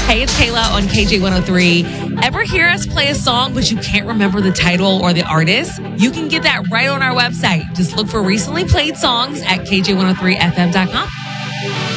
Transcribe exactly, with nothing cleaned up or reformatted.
Hey, it's Kayla on K J one oh three. Ever hear us play a song, but you can't remember the title or the artist? You can get that right on our website. Just look for recently played songs at K J one oh three F M dot com.